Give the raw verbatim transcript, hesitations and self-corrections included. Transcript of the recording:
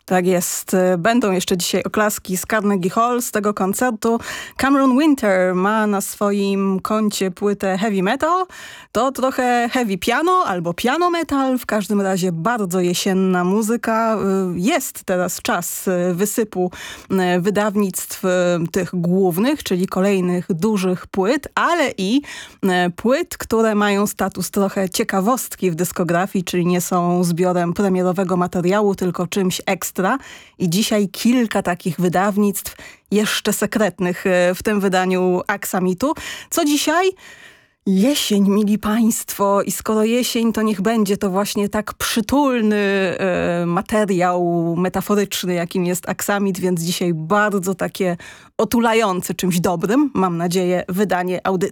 Tak jest. Będą jeszcze dzisiaj oklaski z Carnegie Hall z tego koncertu. Cameron Winter ma na swoim koncie płytę heavy metal. To trochę heavy piano albo piano metal. W każdym razie bardzo jesienna muzyka. Jest teraz czas wysypu wydawnictw tych głównych, czyli kolejnych dużych płyt, ale i płyt, które mają status trochę ciekawostki w dyskografii, czyli nie są zbiorem premierowego materiału, tylko czymś ekstra. I dzisiaj kilka takich wydawnictw, jeszcze sekretnych w tym wydaniu Aksamitu. Co dzisiaj? Jesień, mili państwo, i skoro jesień, to niech będzie to właśnie tak przytulny e, materiał metaforyczny, jakim jest aksamit, więc dzisiaj bardzo takie otulające czymś dobrym, mam nadzieję, wydanie audycji.